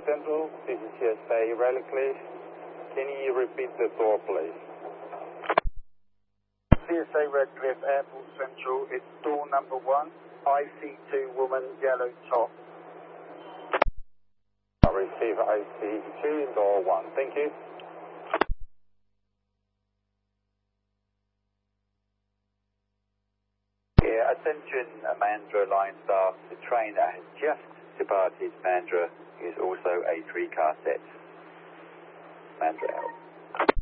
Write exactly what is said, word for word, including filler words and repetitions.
Central, this is C S A Radcliffe. Can you repeat the door, please? C S A Radcliffe Airport Central, it's door number one, I C two woman, yellow top. I receive I C two, door one. Thank you. Yeah, attention Mandra line staff, the train that has just departed Mandra is also a three car set. Mandra out.